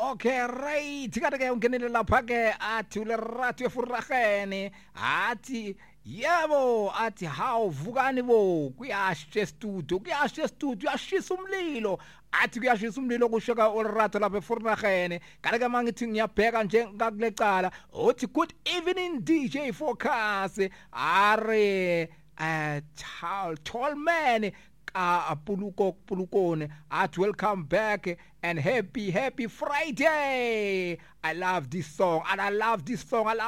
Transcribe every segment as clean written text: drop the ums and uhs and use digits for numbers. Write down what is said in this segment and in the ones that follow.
Okay, right. Tikade ke ungenele lapha ke athi uLerato eFuragene athi yebo athi how vukani bo kuyashe studio uyashisa umlilo athi kuyashisa umlilo kusheka uLerato lapha eFuragene kanti ke mangithi ngiyabheka nje ngakulecala uthi good evening DJ Focus are tall man Pulukone at welcome back and happy Friday. I love this song and I love this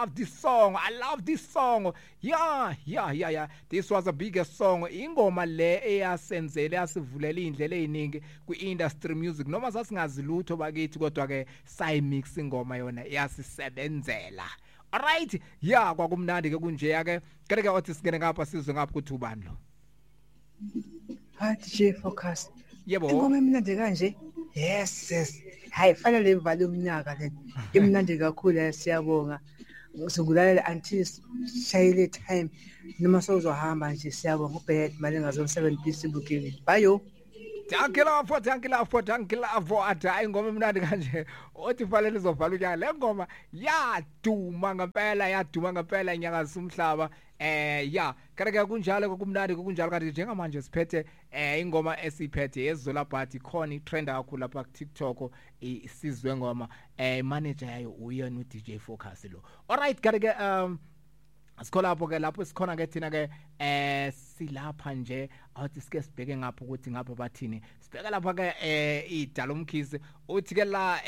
song. Yeah. This was the biggest song. Ingoma le eyasenzele yasivulela indlela eziningi kwi-industry music noma sasingazi lutho bakithi kodwa ke sayimix ingoma yona yasisebenzela. Alright, yeah kwakumnandi ke kunje ke ke othi singene ngapha sizwe ngapha kuthi ubani lo. Hi DJ Focus. Yebo. Ingoma emnandi kanje? Yes. Hayi fanele ivale umnyaka le. Imnandi kakhulu siyabonga. Ngizokulalela until shayile time noma sozohamba nje siyabonga ubed mali ngazo 7 booking. Bye. Thank you love athi ingoma emnandi kanje othi fanele izovala unyaka le ngoma yaduma ngempela inyanga zomhlaba yeah kanti kunjalo kumnandi kunjalo kanti njengamanje siphethe ingoma esiphethe yezola party khona itrend kakhulu lapha ku TikTok isizwe ngoma manager yayo uyena uDJ Focus lo. Alright kanti Sikhola lapho sikhona ke thina ke silapha nje athi sike sibheke ngapha ukuthi ngapha bathini sibheka lapha ke idala umkhisi uthi ke la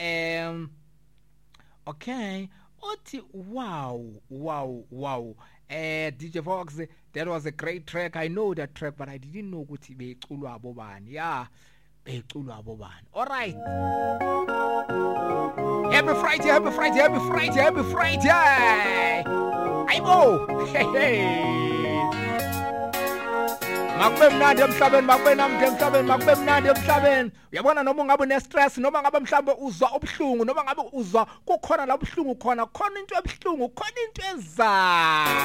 okay uthi wow DJ Fox that was a great track. I know that track but I didn't know ukuthi beculwa abobani. Yeah, beculwa abobani. All right. Happy Friday. Ayibo. Makube mnandi emhlabeni. Uyabona noma ungabe une stress noma ngabe mhlambe uzwa ubuhlungu noma ngabe uzwa kukhona la ubuhlungu khona into ebuhlungu khona into eza